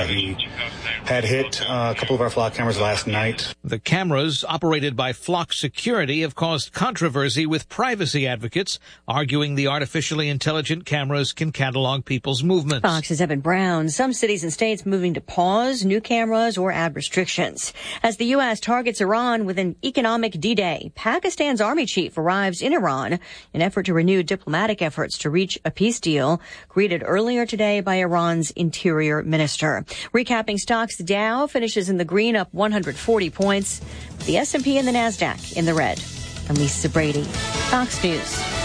He had hit a couple of our flock cameras last night. The cameras operated by Flock Security have caused controversy with privacy advocates, arguing the artificially intelligent cameras can catalog people's movements. Fox's Evan Brown. Some cities and states moving to pause new cameras or add restrictions. As the U.S. targets Iran with an economic D-Day, Pakistan's army chief arrives in Iran in an effort to renew diplomatic efforts to reach a peace deal, greeted earlier today by Iran's interior minister. Recapping stocks, the Dow finishes in the green, up 140 points. The S&P and the NASDAQ in the red. I'm Lisa Brady, Fox News.